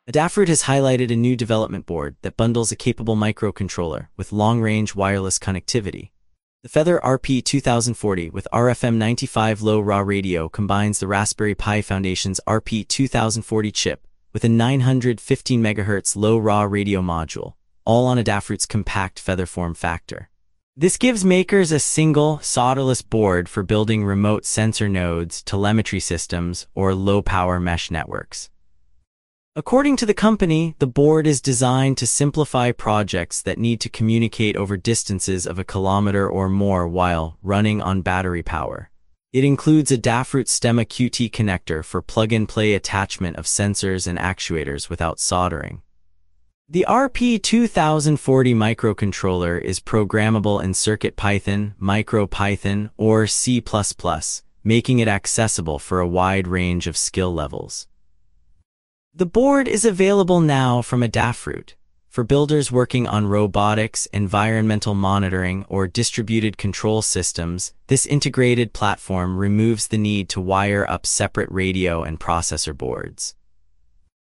Adafruit has highlighted a new development board that bundles a capable microcontroller with long-range wireless connectivity. The Feather RP2040 with RFM95 low raw radio combines the Raspberry Pi Foundation's RP2040 chip with a 915 MHz low raw radio module, all on Adafruit's compact Feather form factor. This gives makers a single, solderless board for building remote sensor nodes, telemetry systems, or low-power mesh networks. According to the company, the board is designed to simplify projects that need to communicate over distances of 1 kilometer or more while running on battery power. It includes a Adafruit Stemma QT connector for plug-and-play attachment of sensors and actuators without soldering. The RP2040 microcontroller is programmable in CircuitPython, MicroPython, or C++, making it accessible for a wide range of skill levels. The board is available now from Adafruit. For builders working on robotics, environmental monitoring, or distributed control systems, this integrated platform removes the need to wire up separate radio and processor boards.